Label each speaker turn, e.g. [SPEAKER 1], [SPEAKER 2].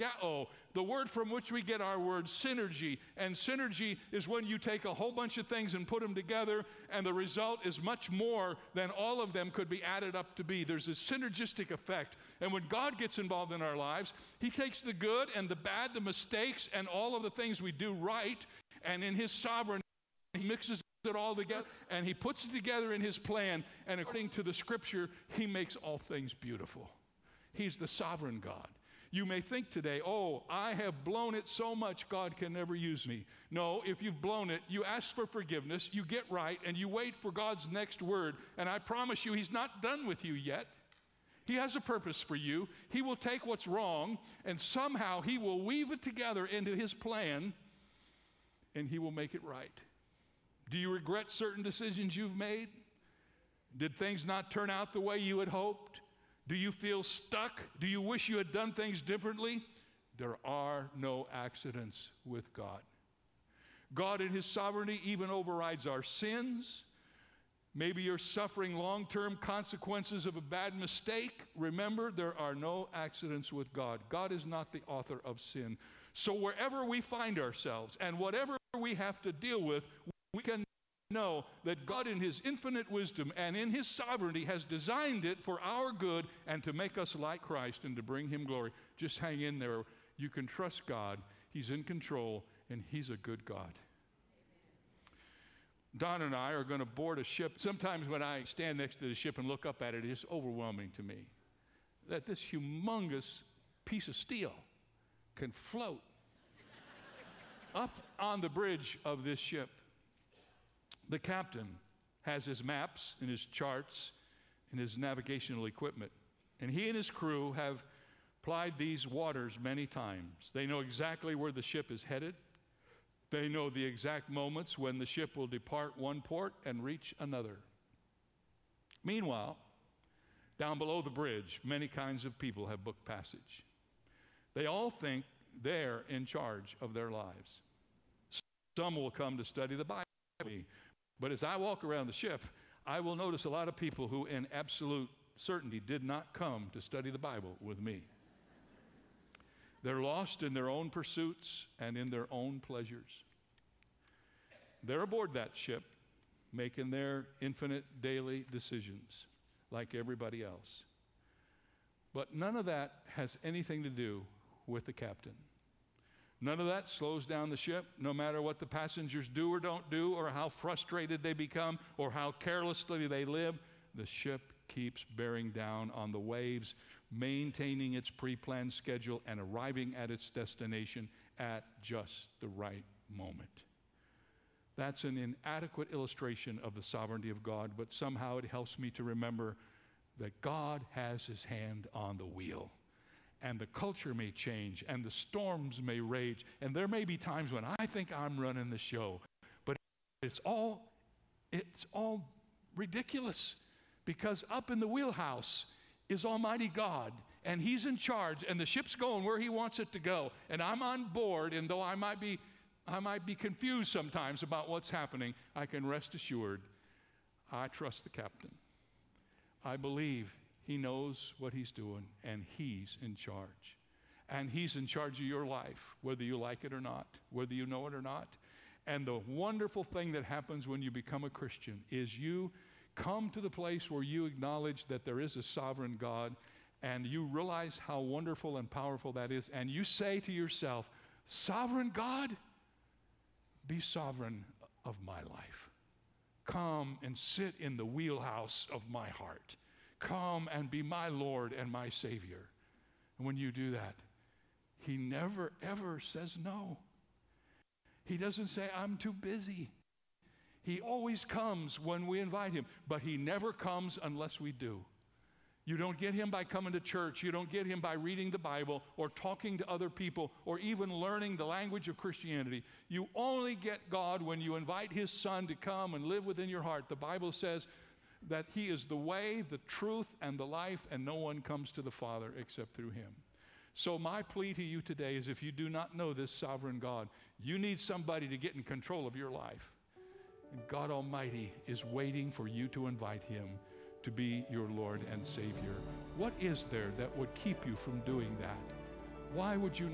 [SPEAKER 1] synergao, the word from which we get our word synergy. And synergy is when you take a whole bunch of things and put them together, and the result is much more than all of them could be added up to be. There's a synergistic effect. And when God gets involved in our lives, He takes the good and the bad, the mistakes, and all of the things we do right, and in His sovereignty, He mixes it all together, and He puts it together in His plan, and according to the Scripture, He makes all things beautiful. He's the sovereign God. You may think today, oh, I have blown it so much, God can never use me. No, if you've blown it, you ask for forgiveness, you get right, and you wait for God's next word, and I promise you, He's not done with you yet. He has a purpose for you. He will take what's wrong, and somehow He will weave it together into His plan, and He will make it right. Do you regret certain decisions you've made? Did things not turn out the way you had hoped? Do you feel stuck? Do you wish you had done things differently? There are no accidents with God. God in His sovereignty even overrides our sins. Maybe you're suffering long-term consequences of a bad mistake. Remember, there are no accidents with God. God is not the author of sin. So wherever we find ourselves and whatever we have to deal with, we can know that God in His infinite wisdom and in His sovereignty has designed it for our good and to make us like Christ and to bring Him glory. Just hang in there. You can trust God. He's in control, and He's a good God. Don and I are going to board a ship. Sometimes when I stand next to the ship and look up at it, it's overwhelming to me that this humongous piece of steel can float up on the bridge of this ship. The captain has his maps and his charts and his navigational equipment, and he and his crew have plied these waters many times. They know exactly where the ship is headed. They know the exact moments when the ship will depart one port and reach another. Meanwhile, down below the bridge, many kinds of people have booked passage. They all think they're in charge of their lives. Some will come to study the Bible. But as I walk around the ship, I will notice a lot of people who in absolute certainty did not come to study the Bible with me. They're lost in their own pursuits and in their own pleasures. They're aboard that ship, making their infinite daily decisions like everybody else. But none of that has anything to do with the captain. None of that slows down the ship, no matter what the passengers do or don't do, or how frustrated they become, or how carelessly they live. The ship keeps bearing down on the waves, maintaining its pre-planned schedule and arriving at its destination at just the right moment. That's an inadequate illustration of the sovereignty of God, but somehow it helps me to remember that God has His hand on the wheel. And the culture may change, and the storms may rage, and there may be times when I think I'm running the show, but it's all ridiculous, because up in the wheelhouse is Almighty God, and He's in charge, and the ship's going where He wants it to go, and I'm on board, and though I might be confused sometimes about what's happening, I can rest assured I trust the captain. I believe He knows what He's doing, and He's in charge. And He's in charge of your life, whether you like it or not, whether you know it or not. And the wonderful thing that happens when you become a Christian is you come to the place where you acknowledge that there is a sovereign God, and you realize how wonderful and powerful that is, and you say to yourself, sovereign God, be sovereign of my life. Come and sit in the wheelhouse of my heart. Come and be my Lord and my Savior. And when you do that, He never, ever says no. He doesn't say, I'm too busy. He always comes when we invite Him, but He never comes unless we do. You don't get Him by coming to church. You don't get Him by reading the Bible or talking to other people or even learning the language of Christianity. You only get God when you invite His Son to come and live within your heart. The Bible says that He is the way, the truth, and the life, and no one comes to the Father except through Him. So my plea to you today is, if you do not know this sovereign God, you need somebody to get in control of your life. And God Almighty is waiting for you to invite Him to be your Lord and Savior. What is there that would keep you from doing that? Why would you